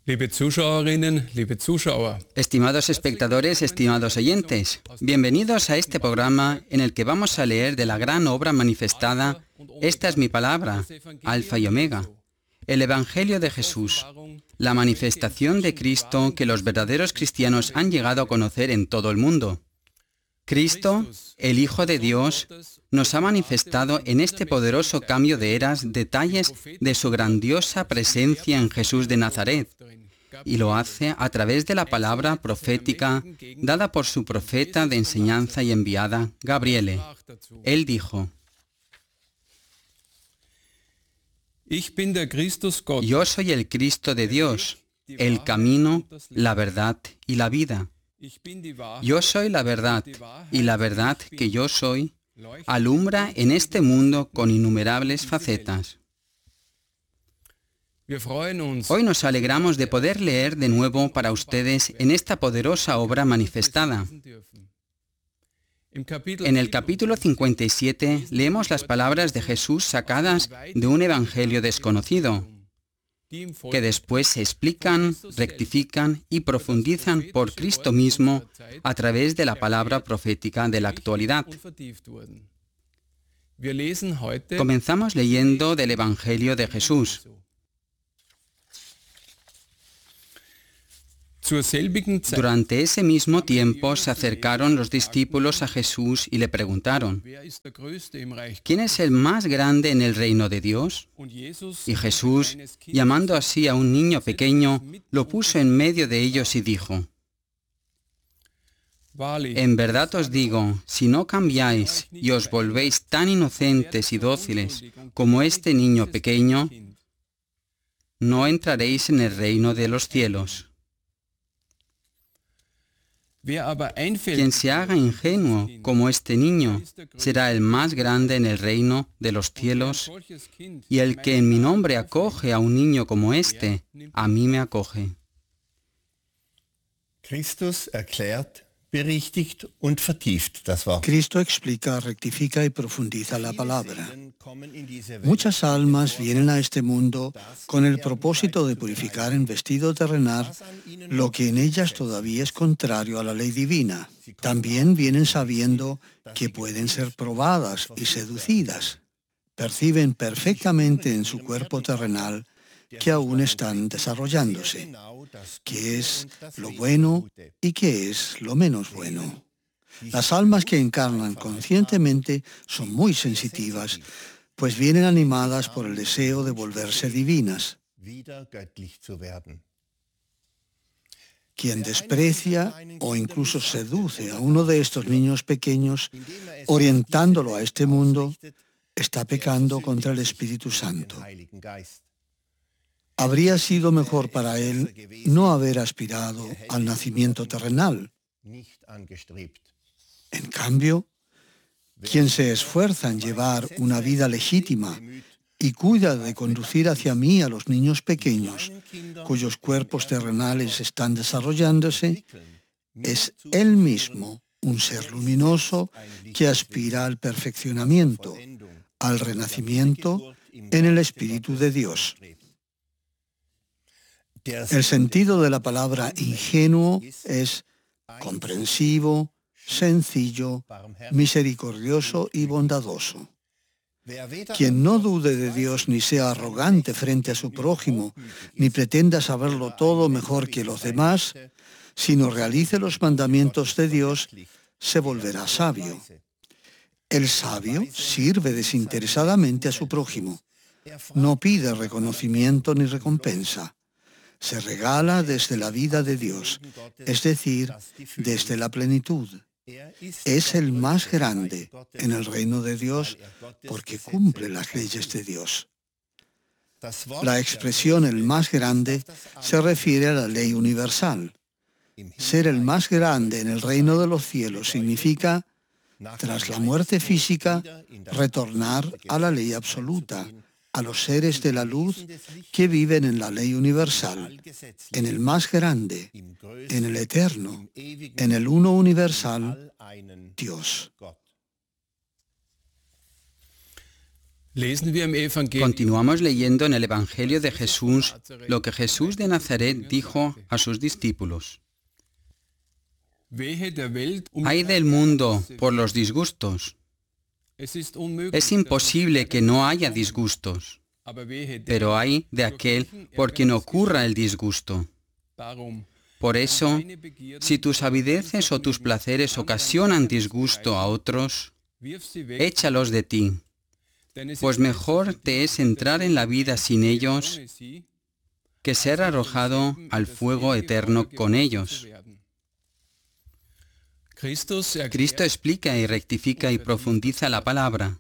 Liebe Zuschauerinnen, liebe Zuschauer, Estimados espectadores, estimados oyentes, bienvenidos a este programa en el que vamos a leer de la gran obra manifestada, Esta es mi palabra, Alfa y Omega, el Evangelio de Jesús, la manifestación de Cristo que los verdaderos cristianos han llegado a conocer en todo el mundo. Cristo, el Hijo de Dios, nos ha manifestado en este poderoso cambio de eras detalles de su grandiosa presencia en Jesús de Nazaret, y lo hace a través de la palabra profética dada por su profeta de enseñanza y enviada, Gabriele. Él dijo: Yo soy el Cristo de Dios, el camino, la verdad y la vida. Yo soy la verdad, y la verdad que yo soy alumbra en este mundo con innumerables facetas. Hoy nos alegramos de poder leer de nuevo para ustedes en esta poderosa obra manifestada. En el capítulo 57 leemos las palabras de Jesús sacadas de un evangelio desconocido, que después se explican, rectifican y profundizan por Cristo mismo a través de la palabra profética de la actualidad. Comenzamos leyendo del Evangelio de Jesús. Durante ese mismo tiempo se acercaron los discípulos a Jesús y le preguntaron: ¿Quién es el más grande en el reino de Dios? Y Jesús, llamando así a un niño pequeño, lo puso en medio de ellos y dijo: En verdad os digo, si no cambiáis y os volvéis tan inocentes y dóciles como este niño pequeño, no entraréis en el reino de los cielos. Quien se haga ingenuo como este niño será el más grande en el reino de los cielos, y el que en mi nombre acoge a un niño como este, a mí me acoge. Cristo explica, rectifica y profundiza la palabra. Muchas almas vienen a este mundo con el propósito de purificar en vestido terrenal lo que en ellas todavía es contrario a la ley divina. También vienen sabiendo que pueden ser probadas y seducidas. Perciben perfectamente en su cuerpo terrenal que aún están desarrollándose, qué es lo bueno y qué es lo menos bueno. Las almas que encarnan conscientemente son muy sensitivas, pues vienen animadas por el deseo de volverse divinas. Quien desprecia o incluso seduce a uno de estos niños pequeños, orientándolo a este mundo, está pecando contra el Espíritu Santo. Habría sido mejor para él no haber aspirado al nacimiento terrenal. En cambio, quien se esfuerza en llevar una vida legítima y cuida de conducir hacia mí a los niños pequeños, cuyos cuerpos terrenales están desarrollándose, es él mismo un ser luminoso que aspira al perfeccionamiento, al renacimiento en el Espíritu de Dios. El sentido de la palabra ingenuo es comprensivo, sencillo, misericordioso y bondadoso. Quien no dude de Dios ni sea arrogante frente a su prójimo, ni pretenda saberlo todo mejor que los demás, sino realice los mandamientos de Dios, se volverá sabio. El sabio sirve desinteresadamente a su prójimo. No pide reconocimiento ni recompensa. Se regala desde la vida de Dios, es decir, desde la plenitud. Es el más grande en el reino de Dios porque cumple las leyes de Dios. La expresión el más grande se refiere a la ley universal. Ser el más grande en el reino de los cielos significa, tras la muerte física, retornar a la ley absoluta, a los seres de la luz que viven en la ley universal, en el más grande, en el eterno, en el uno universal, Dios. Lesen wir im Evangelium. Continuamos leyendo en el Evangelio de Jesús lo que Jesús de Nazaret dijo a sus discípulos. Wehe der Welt Ay del mundo por los disgustos. Es imposible que no haya disgustos, pero hay de aquel por quien ocurra el disgusto. Por eso, si tus avideces o tus placeres ocasionan disgusto a otros, échalos de ti, pues mejor te es entrar en la vida sin ellos que ser arrojado al fuego eterno con ellos. Cristo explica y rectifica y profundiza la palabra.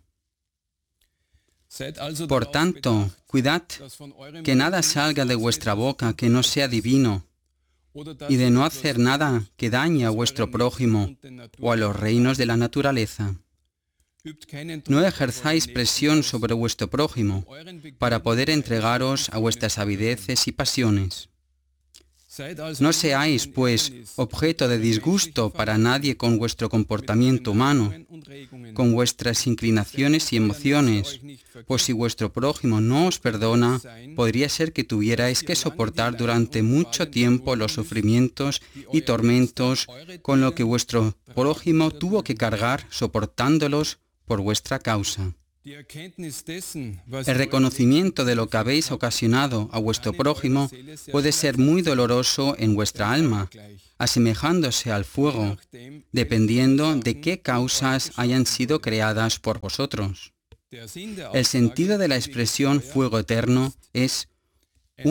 Por tanto, cuidad que nada salga de vuestra boca que no sea divino, y de no hacer nada que dañe a vuestro prójimo o a los reinos de la naturaleza. No ejerzáis presión sobre vuestro prójimo para poder entregaros a vuestras avideces y pasiones. No seáis, pues, objeto de disgusto para nadie con vuestro comportamiento humano, con vuestras inclinaciones y emociones, pues si vuestro prójimo no os perdona, podría ser que tuvierais que soportar durante mucho tiempo los sufrimientos y tormentos con lo que vuestro prójimo tuvo que cargar soportándolos por vuestra causa. El reconocimiento de lo que habéis ocasionado a vuestro prójimo puede ser muy doloroso en vuestra alma, asemejándose al fuego, dependiendo de qué causas hayan sido creadas por vosotros. El sentido de la expresión fuego eterno es